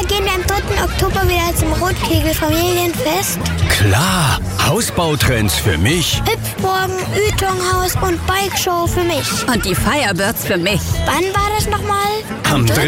gehen wir am 3. Oktober wieder zum Rotkegel-Familienfest. Klar, Hausbautrends für mich. Hüpfburgen, Ytonghaus und Bikeshow für mich. Und die Firebirds für mich. Wann war das nochmal? Am